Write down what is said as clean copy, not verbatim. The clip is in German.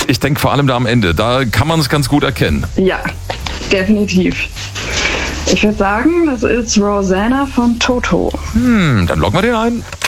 Ich denke vor allem da am Ende, da kann man es ganz gut erkennen. Ja, definitiv. Ich würde sagen, das ist Rosanna von Toto. Dann loggen wir den ein.